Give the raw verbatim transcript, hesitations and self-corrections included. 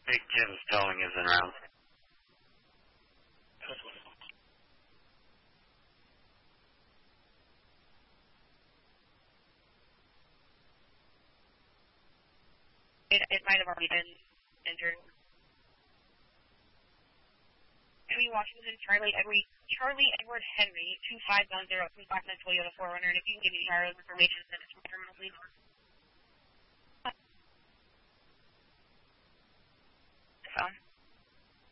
Big Tim's towing isn't around. It, it might have already been entered. Henry Washington, Charlie Edward, Charlie Edward Henry, two five one zero, two five nine Toyota four runner, and if you can give me Charlie's information, send it to my terminal, please. Phone.